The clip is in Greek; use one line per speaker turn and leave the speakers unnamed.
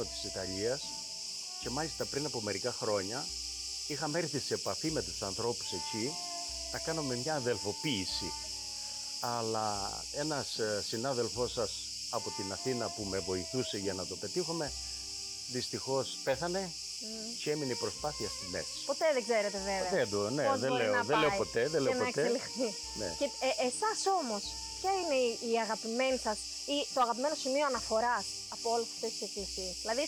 της Ιταλίας και μάλιστα πριν από μερικά χρόνια είχαμε έρθει σε επαφή με τους ανθρώπους εκεί να κάνουμε μια αδελφοποίηση. Αλλά ένας συνάδελφός σας από την Αθήνα που με βοηθούσε για να το πετύχουμε, δυστυχώς πέθανε και έμεινε η προσπάθεια στη μέση.
Ποτέ δεν ξέρετε βέβαια.
Πώς δεν λέω ποτέ.
Να εξελιχθεί.
Ναι.
Και εσάς όμως, ποια είναι η αγαπημένη σας ή το αγαπημένο σημείο αναφοράς από όλες αυτές τις εκκλησίες? Δηλαδή